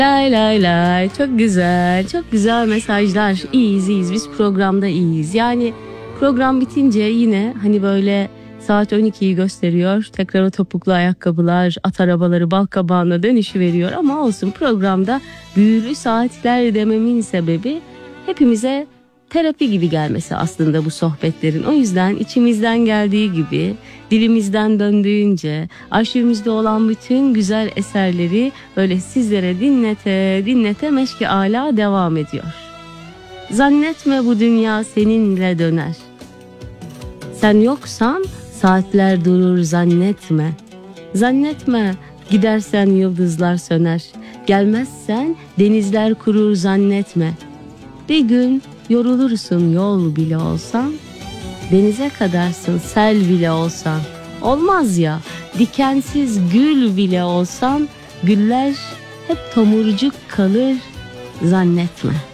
Lay lay lay, çok güzel, çok güzel mesajlar. İyiyiz, biz programda iyiyiz. Yani program bitince yine hani böyle saat 12'yi gösteriyor. Tekrar o topuklu ayakkabılar, at arabaları balkabağına dönüşüveriyor. Ama olsun, programda büyülü saatler dememin sebebi hepimize terapi gibi gelmesi aslında bu sohbetlerin. O yüzden içimizden geldiği gibi, dilimizden döndüğünce arşivimizde olan bütün güzel eserleri böyle sizlere dinlete meşki âlâ devam ediyor. Zannetme bu dünya seninle döner. Sen yoksan saatler durur, zannetme. Zannetme gidersen yıldızlar söner. Gelmezsen denizler kurur, zannetme. Bir gün yorulursun yol bile olsan, denize kadarsın sel bile olsan. Olmaz ya, dikensiz gül bile olsan, güller hep tomurcuk kalır, zannetme.